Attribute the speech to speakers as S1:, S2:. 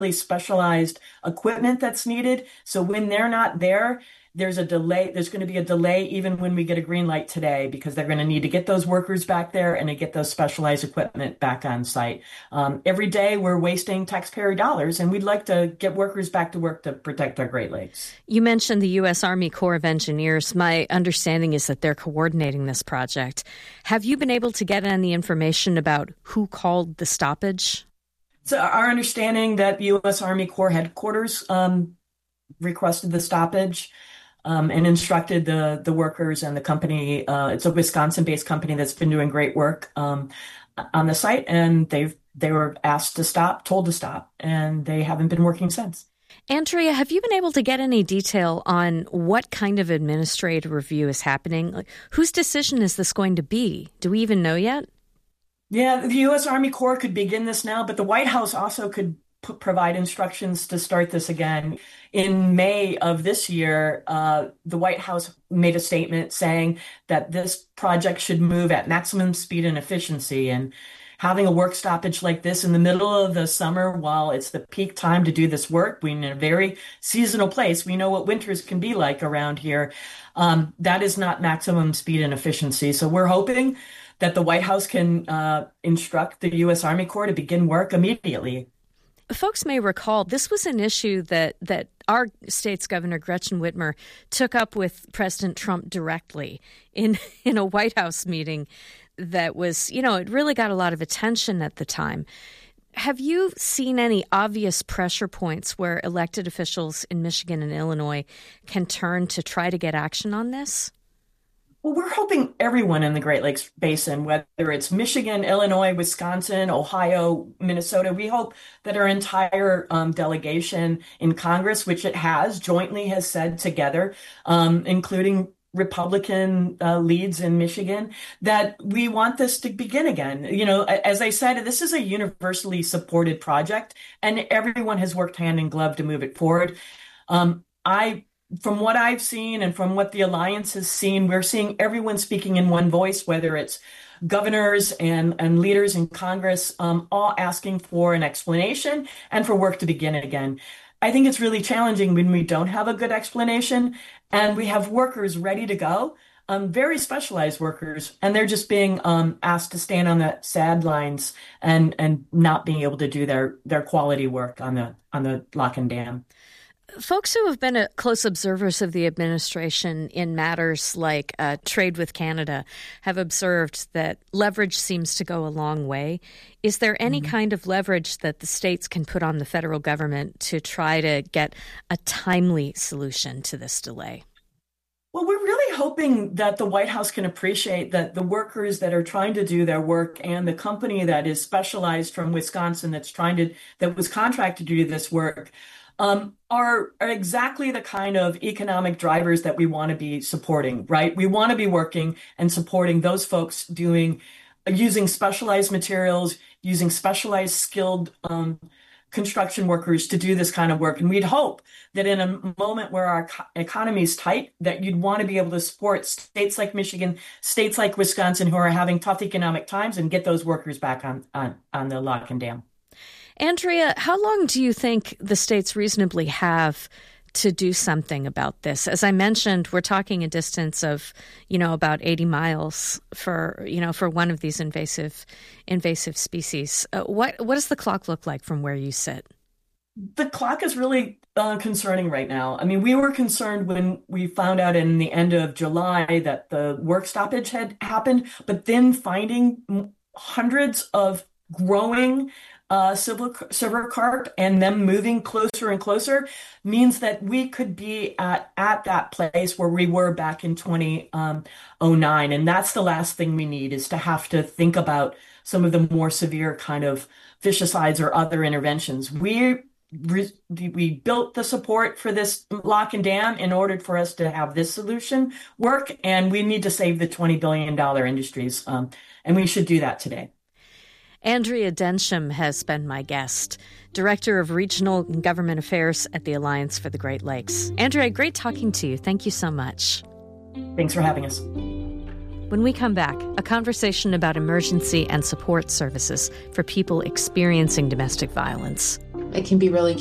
S1: specialized equipment that's needed. So when they're not there, there's a delay. There's going to be a delay even when we get a green light today because they're going to need to get those workers back there and to get those specialized equipment back on site. Every day we're wasting taxpayer dollars, and we'd like to get workers back to work to protect our Great Lakes.
S2: You mentioned the U.S. Army Corps of Engineers. My understanding is that they're coordinating this project. Have you been able to get any information about who called the stoppage?
S1: So our understanding that the U.S. Army Corps headquarters requested the stoppage. And instructed the workers and the company. It's a Wisconsin-based company that's been doing great work on the site, and they were asked to stop, told to stop, and they haven't been working since.
S2: Andrea, have you been able to get any detail on what kind of administrative review is happening? Like, whose decision is this going to be? Do we even know yet?
S1: Yeah, the U.S. Army Corps could begin this now, but the White House also could provide instructions to start this again. In May of this year, the White House made a statement saying that this project should move at maximum speed and efficiency. And having a work stoppage like this in the middle of the summer, while it's the peak time to do this work, we're in a very seasonal place. We know what winters can be like around here. That is not maximum speed and efficiency. So we're hoping that the White House can instruct the U.S. Army Corps to begin work immediately.
S2: Folks may recall this was an issue that our state's Governor Gretchen Whitmer took up with President Trump directly in a White House meeting that was, it really got a lot of attention at the time. Have you seen any obvious pressure points where elected officials in Michigan and Illinois can turn to try to get action on this?
S1: Well, we're hoping everyone in the Great Lakes Basin, whether it's Michigan, Illinois, Wisconsin, Ohio, Minnesota, we hope that our entire delegation in Congress, which it has, jointly has said together, including Republican leads in Michigan, that we want this to begin again. As I said, this is a universally supported project, and everyone has worked hand in glove to move it forward. From what I've seen and from what the Alliance has seen, we're seeing everyone speaking in one voice, whether it's governors and leaders in Congress, all asking for an explanation and for work to begin again. I think it's really challenging when we don't have a good explanation and we have workers ready to go, very specialized workers, and they're just being asked to stand on the sidelines and not being able to do their quality work on the lock and dam.
S2: Folks who have been close observers of the administration in matters like trade with Canada have observed that leverage seems to go a long way. Is there any kind of leverage that the states can put on the federal government to try to get a timely solution to this delay?
S1: Well, we're really hoping that the White House can appreciate that the workers that are trying to do their work and the company that is specialized from Wisconsin that was contracted to do this work are exactly the kind of economic drivers that we want to be supporting, right? We want to be working and supporting those folks using specialized materials, using specialized skilled construction workers to do this kind of work. And we'd hope that in a moment where our economy is tight, that you'd want to be able to support states like Michigan, states like Wisconsin who are having tough economic times and get those workers back on the lock and dam.
S2: Andrea, how long do you think the states reasonably have to do something about this? As I mentioned, we're talking a distance of, about 80 miles for one of these invasive species. What does the clock look like from where you sit?
S1: The clock is really concerning right now. I mean, we were concerned when we found out in the end of July that the work stoppage had happened, but then finding hundreds of growing silver carp and them moving closer and closer means that we could be at that place where we were back in 2009. And that's the last thing we need, is to have to think about some of the more severe kind of fishicides or other interventions. We built the support for this lock and dam in order for us to have this solution work, and we need to save the $20 billion industries. And we should do that today.
S2: Andrea Densham has been my guest, Director of Regional and Government Affairs at the Alliance for the Great Lakes. Andrea, great talking to you. Thank you so much.
S1: Thanks for having us.
S2: When we come back, a conversation about emergency and support services for people experiencing domestic violence.
S3: it can be really